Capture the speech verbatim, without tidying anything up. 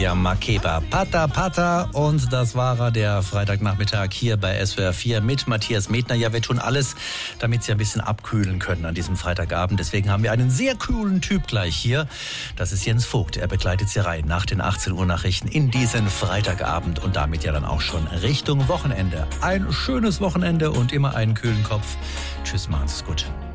Ja, Makeba, Pata Pata, und das war er, der Freitagnachmittag hier bei S W R vier mit Matthias Medtner. Ja, wir tun alles, damit Sie ein bisschen abkühlen können an diesem Freitagabend. Deswegen haben wir einen sehr coolen Typ gleich hier. Das ist Jens Vogt. Er begleitet Sie rein nach den achtzehn Uhr Nachrichten in diesen Freitagabend und damit ja dann auch schon Richtung Wochenende. Ein schönes Wochenende und immer einen kühlen Kopf. Tschüss, machen's gut.